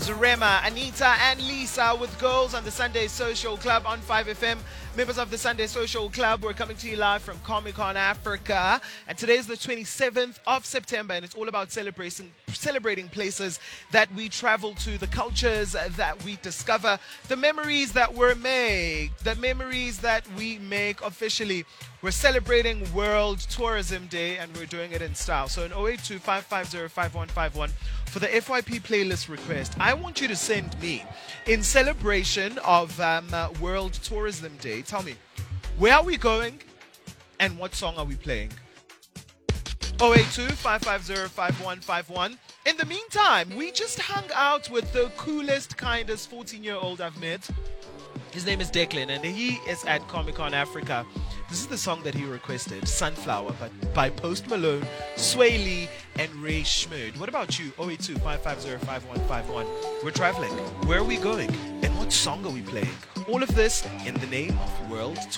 Jones, Rema, Anita, and Lisa with Girls on the Sunday Social Club on 5FM. Members of the Sunday Social Club, we're coming to you live from Comic Con Africa. And today is the 27th of September, and it's all about celebrating places that we travel to, the cultures that we discover, the memories that were made, the memories that we make officially. We're celebrating World Tourism Day, and we're doing it in style. So in 082-550-5151 for the FYP playlist request, I want you to send me, in celebration of World Tourism Day, tell me, where are we going and what song are we playing? 082-550-5151. In the meantime, we just hung out with the coolest, kindest 14-year-old I've met. His name is Declan, and he is at Comic Con Africa. This is the song that he requested, Sunflower, but by Post Malone, Sway Lee, and Ray Schmurd. What about you? 082-550-5151. We're traveling. Where are we going? And what song are we playing? All of this in the name of World